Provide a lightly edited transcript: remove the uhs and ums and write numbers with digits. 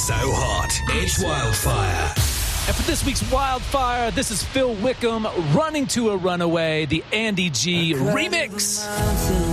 So hot, it's wildfire. And for this week's Wildfire, this is Phil Wickham, Running to a Runaway, the Andy G remix.